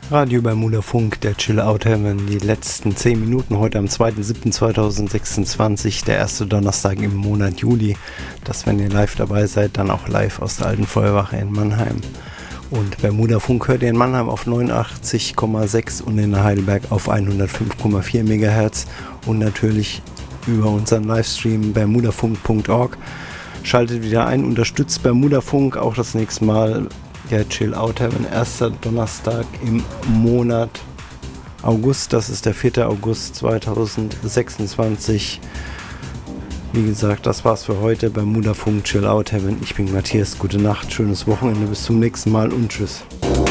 Radio Bermuda Funk, der Chill Out Heaven, die letzten 10 Minuten heute am 2.7.2026, der erste Donnerstag im Monat Juli. Das, wenn ihr live dabei seid, dann auch live aus der alten Feuerwache in Mannheim. Und Bermuda Funk hört ihr in Mannheim auf 89,6 und in Heidelberg auf 105,4 MHz und natürlich über unseren Livestream bermudafunk.org. Schaltet wieder ein, unterstützt Bermuda Funk auch das nächste Mal. Der Chill Out Heaven, erster Donnerstag im Monat August, das ist der 4. August 2026. Wie gesagt, das war's für heute. Bermuda Funk, Chill Out Heaven. Ich bin Matthias, gute Nacht, schönes Wochenende, bis zum nächsten Mal und tschüss.